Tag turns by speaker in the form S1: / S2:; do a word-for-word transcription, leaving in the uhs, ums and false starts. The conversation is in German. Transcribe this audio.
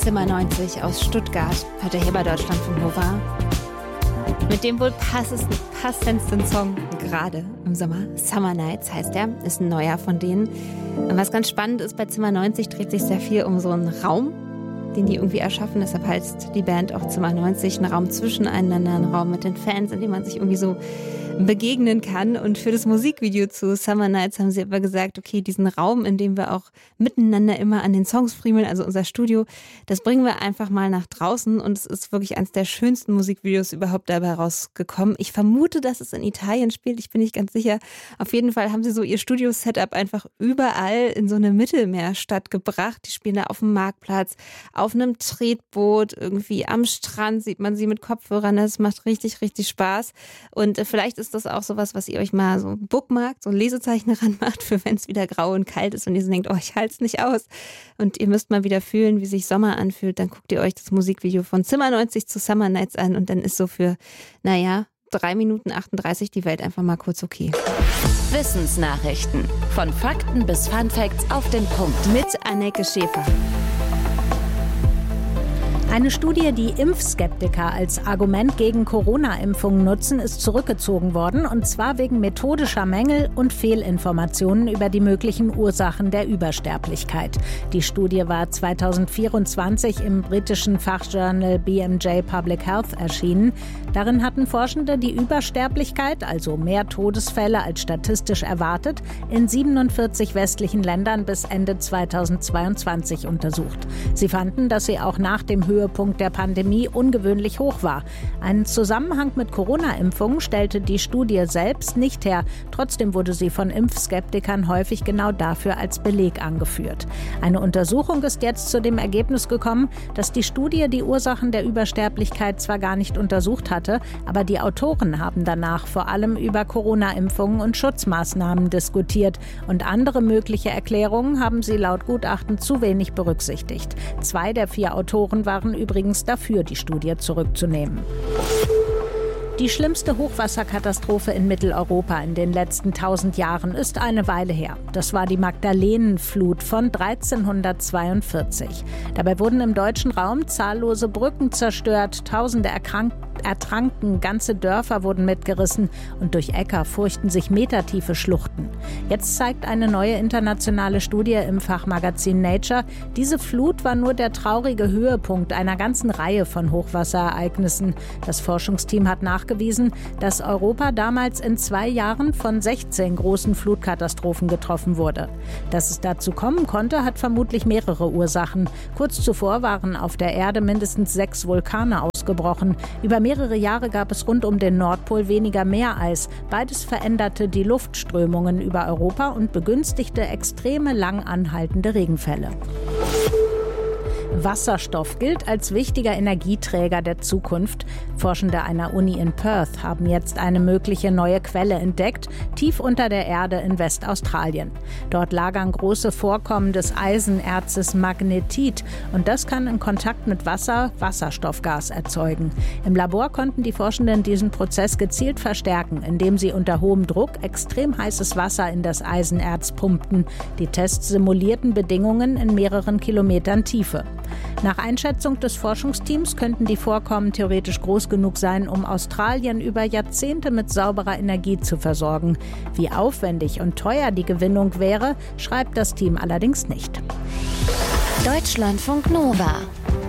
S1: Zimmer neunzig aus Stuttgart, heute hier bei Deutschlandfunk Nova. Mit dem wohl passendsten, passendsten Song gerade im Sommer. Summer Nights heißt er, ist ein neuer von denen. Und was ganz spannend ist, bei Zimmer neunzig dreht sich sehr viel um so einen Raum, den die irgendwie erschaffen. Deshalb heißt die Band auch Zimmer neunzig, ein Raum zwischeneinander, ein Raum mit den Fans, in dem man sich irgendwie so begegnen kann. Und für das Musikvideo zu Summer Nights haben sie aber gesagt, okay, diesen Raum, in dem wir auch miteinander immer an den Songs friemeln, also unser Studio, das bringen wir einfach mal nach draußen. Und es ist wirklich eines der schönsten Musikvideos überhaupt dabei rausgekommen. Ich vermute, dass es in Italien spielt, ich bin nicht ganz sicher. Auf jeden Fall haben sie so ihr Studio-Setup einfach überall in so eine Mittelmeerstadt gebracht. Die spielen da auf dem Marktplatz, auf einem Tretboot, irgendwie am Strand sieht man sie mit Kopfhörern. Das macht richtig, richtig Spaß. Und vielleicht ist das auch sowas, was ihr euch mal so bookmarkt, so ein Lesezeichen ranmacht, für wenn es wieder grau und kalt ist und ihr so denkt, oh, ich halte es nicht aus. Und ihr müsst mal wieder fühlen, wie sich Sommer anfühlt. Dann guckt ihr euch das Musikvideo von Zimmer neunzig zu Summer Nights an und dann ist so für, naja, drei Minuten achtunddreißig die Welt einfach mal kurz okay.
S2: Wissensnachrichten. Von Fakten bis Funfacts auf den Punkt.
S1: Mit Anneke Schäfer.
S3: Eine Studie, die Impfskeptiker als Argument gegen Corona-Impfungen nutzen, ist zurückgezogen worden, und zwar wegen methodischer Mängel und Fehlinformationen über die möglichen Ursachen der Übersterblichkeit. Die Studie war zweitausendvierundzwanzig im britischen Fachjournal B M J Public Health erschienen. Darin hatten Forschende die Übersterblichkeit, also mehr Todesfälle als statistisch erwartet, in siebenundvierzig westlichen Ländern bis Ende zweitausendzweiundzwanzig untersucht. Sie fanden, dass sie auch nach dem Höhepunkt der Pandemie ungewöhnlich hoch war. Einen Zusammenhang mit Corona-Impfungen stellte die Studie selbst nicht her. Trotzdem wurde sie von Impfskeptikern häufig genau dafür als Beleg angeführt. Eine Untersuchung ist jetzt zu dem Ergebnis gekommen, dass die Studie die Ursachen der Übersterblichkeit zwar gar nicht untersucht hatte, aber die Autoren haben danach vor allem über Corona-Impfungen und Schutzmaßnahmen diskutiert. Und andere mögliche Erklärungen haben sie laut Gutachten zu wenig berücksichtigt. Zwei der vier Autoren waren übrigens dafür, die Studie zurückzunehmen. Die schlimmste Hochwasserkatastrophe in Mitteleuropa in den letzten tausend Jahren ist eine Weile her. Das war die Magdalenenflut von dreizehnhundertzweiundvierzig. Dabei wurden im deutschen Raum zahllose Brücken zerstört, Tausende erkrankt, ertranken, ganze Dörfer wurden mitgerissen und durch Äcker furchten sich metertiefe Schluchten. Jetzt zeigt eine neue internationale Studie im Fachmagazin Nature, diese Flut war nur der traurige Höhepunkt einer ganzen Reihe von Hochwasserereignissen. Das Forschungsteam hat nachgewiesen, dass Europa damals in zwei Jahren von sechzehn großen Flutkatastrophen getroffen wurde. Dass es dazu kommen konnte, hat vermutlich mehrere Ursachen. Kurz zuvor waren auf der Erde mindestens sechs Vulkane ausgebrochen. Über mehrere Jahre gab es rund um den Nordpol weniger Meereis. Beides veränderte die Luftströmungen über Europa und begünstigte extreme lang anhaltende Regenfälle. Wasserstoff gilt als wichtiger Energieträger der Zukunft. Forschende einer Uni in Perth haben jetzt eine mögliche neue Quelle entdeckt, tief unter der Erde in Westaustralien. Dort lagern große Vorkommen des Eisenerzes Magnetit und das kann in Kontakt mit Wasser Wasserstoffgas erzeugen. Im Labor konnten die Forschenden diesen Prozess gezielt verstärken, indem sie unter hohem Druck extrem heißes Wasser in das Eisenerz pumpten. Die Tests simulierten Bedingungen in mehreren Kilometern Tiefe. Nach Einschätzung des Forschungsteams könnten die Vorkommen theoretisch groß genug sein, um Australien über Jahrzehnte mit sauberer Energie zu versorgen. Wie aufwendig und teuer die Gewinnung wäre, schreibt das Team allerdings nicht.
S2: Deutschlandfunk Nova.